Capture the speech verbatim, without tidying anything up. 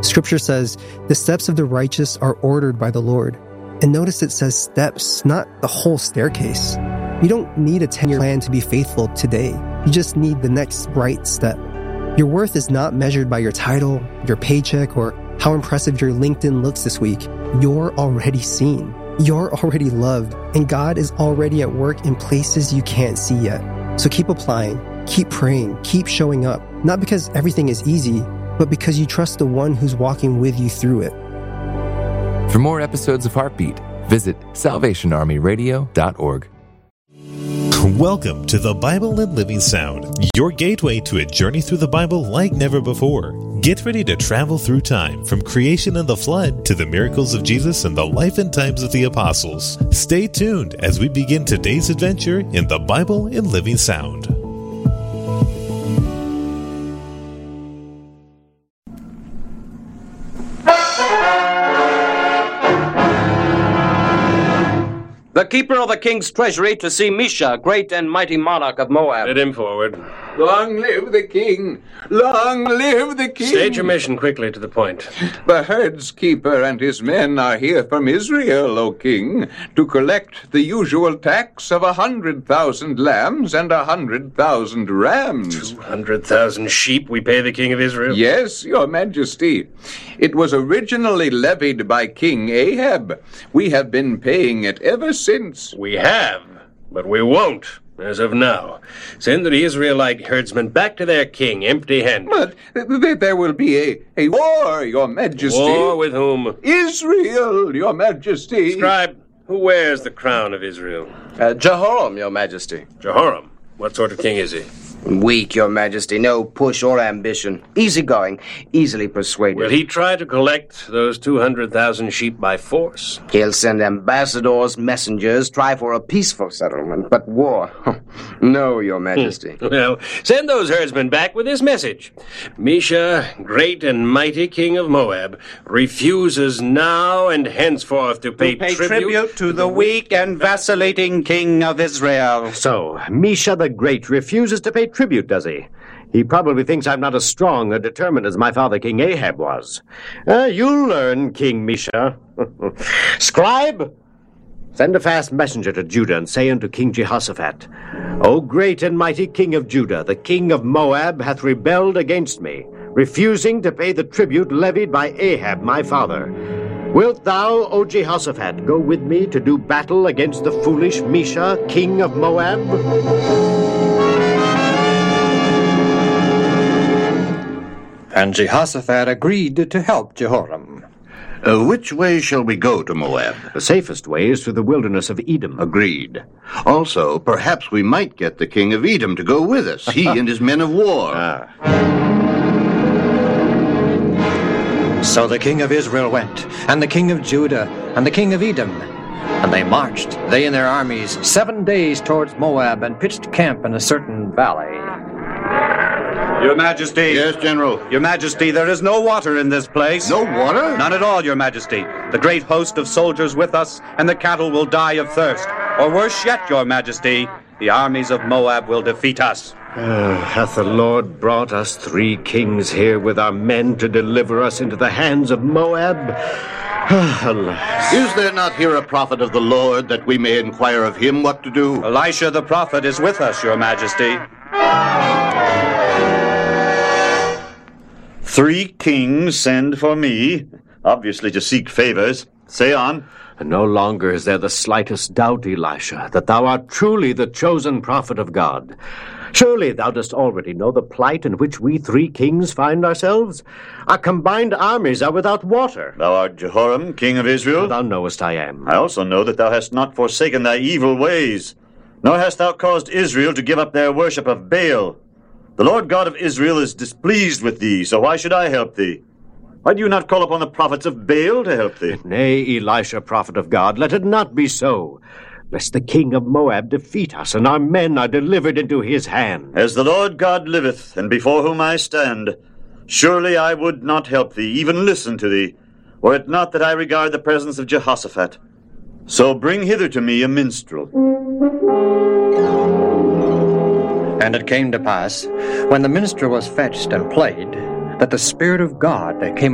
Scripture says, the steps of the righteous are ordered by the Lord. And notice it says steps, not the whole staircase. You don't need a ten-year plan to be faithful today. You just need the next right step. Your worth is not measured by your title, your paycheck, or how impressive your LinkedIn looks this week. You're already seen. You're already loved. And God is already at work in places you can't see yet. So keep applying, keep praying, keep showing up. Not because everything is easy, but because you trust the one who's walking with you through it. For more episodes of Heartbeat, visit salvation army radio dot org. Welcome to the Bible and Living Sound, your gateway to a journey through the Bible like never before. Get ready to travel through time, from creation and the flood to the miracles of Jesus and the life and times of the apostles. Stay tuned as we begin today's adventure in the Bible and Living Sound. The keeper of the king's treasury to see Misha, great and mighty monarch of Moab. Let him forward. Long live the king! Long live the king! State your mission quickly to the point. The herds keeper and his men are here from Israel, O king, to collect the usual tax of a hundred thousand lambs and a hundred thousand rams. Two hundred thousand sheep we pay the king of Israel? Yes, your majesty. It was originally levied by King Ahab. We have been paying it ever since. We have, but we won't. As of now, send the Israelite herdsmen back to their king empty-handed. But th- there will be a, a war, your majesty. War with whom? Israel, your majesty. Scribe, who wears the crown of Israel? Uh, Jehoram, your majesty. Jehoram? What sort of king is he? Weak, your majesty. No push or ambition. Easygoing. Easily persuaded. Will he try to collect those two hundred thousand sheep by force? He'll send ambassadors, messengers, try for a peaceful settlement. But war? No, your majesty. Well, send those herdsmen back with this message. Misha, great and mighty king of Moab, refuses now and henceforth to pay, to pay tribute, tribute to the weak and vacillating king of Israel. So, Misha the Great refuses to pay tribute, does he? He probably thinks I'm not as strong or determined as my father, King Ahab, was. Uh, you'll learn, King Misha. Scribe, send a fast messenger to Judah and say unto King Jehoshaphat, O great and mighty king of Judah, the king of Moab hath rebelled against me, refusing to pay the tribute levied by Ahab, my father. Wilt thou, O Jehoshaphat, go with me to do battle against the foolish Misha, king of Moab? And Jehoshaphat agreed to help Jehoram. Uh, which way shall we go to Moab? The safest way is through the wilderness of Edom. Agreed. Also, perhaps we might get the king of Edom to go with us, he and his men of war. Ah. So the king of Israel went, and the king of Judah, and the king of Edom. And they marched, they and their armies, seven days towards Moab, and pitched camp in a certain valley. Your Majesty. Yes, General. Your Majesty, there is no water in this place. No water? None at all, Your Majesty. The great host of soldiers with us, and the cattle will die of thirst. Or worse yet, Your Majesty, the armies of Moab will defeat us. Uh, hath the Lord brought us three kings here with our men to deliver us into the hands of Moab? Alas. Is there not here a prophet of the Lord, that we may inquire of him what to do? Elisha the prophet is with us, Your Majesty. Three kings send for me, obviously to seek favors. Say on. And no longer is there the slightest doubt, Elisha, that thou art truly the chosen prophet of God. Surely thou dost already know the plight in which we three kings find ourselves. Our combined armies are without water. Thou art Jehoram, king of Israel? Thou knowest I am. I also know that thou hast not forsaken thy evil ways, nor hast thou caused Israel to give up their worship of Baal. The Lord God of Israel is displeased with thee, so why should I help thee? Why do you not call upon the prophets of Baal to help thee? Nay, Elisha, prophet of God, let it not be so, lest the king of Moab defeat us, and our men are delivered into his hand. As the Lord God liveth, and before whom I stand, surely I would not help thee, even listen to thee, were it not that I regard the presence of Jehoshaphat. So bring hither to me a minstrel. And it came to pass, when the minstrel was fetched and played, that the Spirit of God came